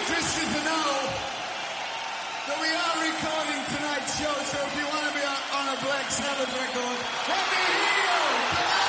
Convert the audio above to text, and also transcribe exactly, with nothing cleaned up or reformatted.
interested to know that we are recording tonight's show, so if you want to be on, on a Black Sabbath record, let me hear you! Come on!